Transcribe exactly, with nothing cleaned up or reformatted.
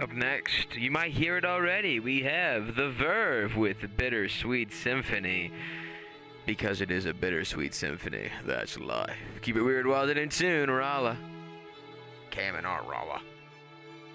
Up next, you might hear it already, we have The Verve with Bittersweet Symphony. Because it is a bittersweet symphony, that's life. Keep it weird, wild, and in tune, Rala. Cam and R, Rala.